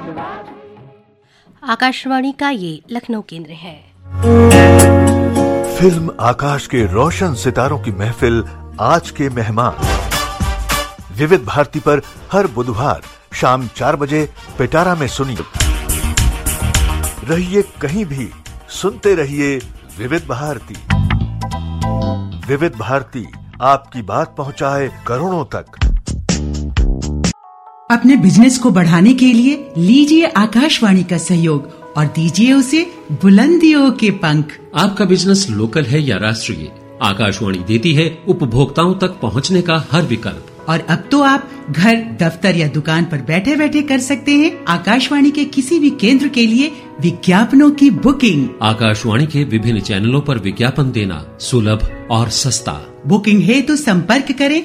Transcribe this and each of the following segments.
आकाशवाणी का ये लखनऊ केंद्र है। फिल्म आकाश के रोशन सितारों की महफिल आज के मेहमान विविध भारती पर हर बुधवार शाम 4 बजे पिटारा में सुनिए। रहिए कहीं भी, सुनते रहिए विविध भारती। विविध भारती आपकी बात पहुंचाए करोड़ों तक। अपने बिजनेस को बढ़ाने के लिए लीजिए आकाशवाणी का सहयोग और दीजिए उसे बुलंदियों के पंख। आपका बिजनेस लोकल है या राष्ट्रीय, आकाशवाणी देती है उपभोक्ताओं तक पहुंचने का हर विकल्प। और अब तो आप घर, दफ्तर या दुकान पर बैठे बैठे कर सकते हैं आकाशवाणी के किसी भी केंद्र के लिए विज्ञापनों की बुकिंग। आकाशवाणी के विभिन्न चैनलों पर विज्ञापन देना सुलभ और सस्ता। बुकिंग है तो संपर्क करें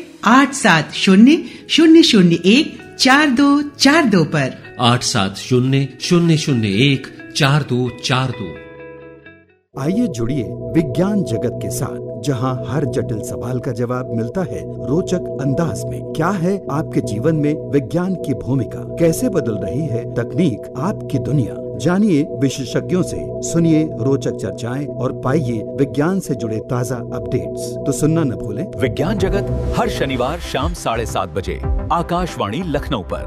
8700014242 पर। 8700014242। आइए जुड़िए विज्ञान जगत के साथ, जहां हर जटिल सवाल का जवाब मिलता है रोचक अंदाज में। क्या है आपके जीवन में विज्ञान की भूमिका, कैसे बदल रही है तकनीक आपकी दुनिया। जानिए विशेषज्ञों से, सुनिए रोचक चर्चाएं और पाइए विज्ञान से जुड़े ताज़ा अपडेट्स। तो सुनना न भूलें विज्ञान जगत हर शनिवार शाम 7:30 बजे आकाशवाणी लखनऊ पर।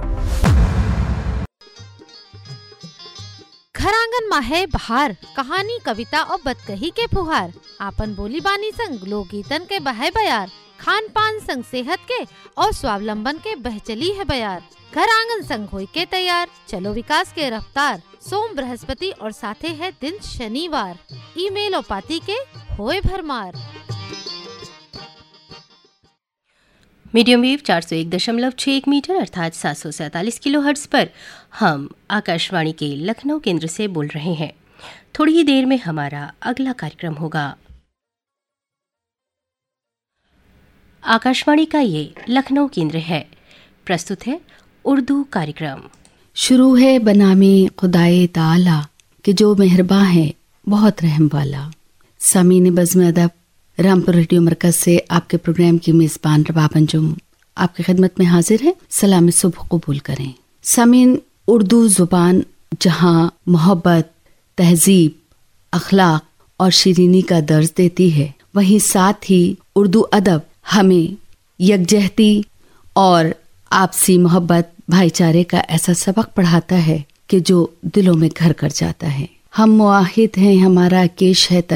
घर आंगन में है बहार, कहानी, कविता और बतकही के फुहार। आपन बोली बानी संग लोकगीतन के बहे बयार, खान पान संग सेहत के और स्वावलंबन के बहचली है बयार। घर आंगन संग होई के तैयार, चलो विकास के रफ्तार। सोम, बृहस्पति और साथे है दिन शनिवार। ईमेल और पाती के होए भरमार। मीडियम वेव 401.61 मीटर अर्थात 747 किलोहर्ट्ज पर हम आकाशवाणी के लखनऊ केंद्र से बोल रहे हैं। थोड़ी ही देर में हमारा अगला कार्यक्रम होगा। आकाशवाणी का ये लखनऊ केंद्र है। प्रस्तुत है उर्दू कार्यक्रम। शुरू है बनामे खुदाए ताला कि जो मेहरबान है बहुत रहम वाला। सामीन बज़्म अदब, रामपुर रेडियो मरकज से आपके प्रोग्राम की मेजबान रबाब अंजुम आपकी खिदमत में हाजिर है। सलाम सुबह कबूल करें। सामीन, उर्दू जुबान जहां मोहब्बत, तहजीब, अखलाक और शीरीनी का दर्ज देती है, वहीं साथ ही उर्दू अदब हमें यकजहती और आपसी मोहब्बत, भाईचारे का ऐसा सबक पढ़ाता है कि जो दिलों में घर कर जाता है। हम मुआहिद हैं, हमारा केश है